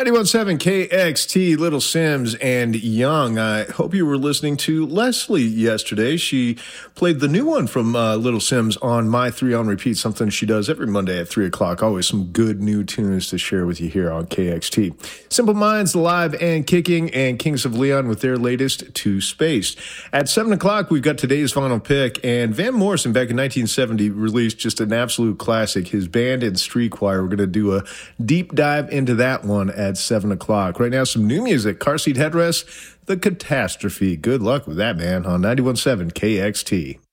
91.7 KXT, Little Simz and Young. I hope you were listening to Leslie yesterday. She played the new one from Little Simz on My 3 on Repeat, something she does every Monday at 3 o'clock. Always some good new tunes to share with you here on KXT. Simple Minds, Live and Kicking, and Kings of Leon with their latest, To Space. At 7 o'clock, we've got today's final pick, and Van Morrison back in 1970 released just an absolute classic, his band and street choir. We're going to do a deep dive into that one at 7 o'clock. Right now, some new music. Car Seat Headrest, The Catastrophe. Good luck with that, man, on 91.7 KXT.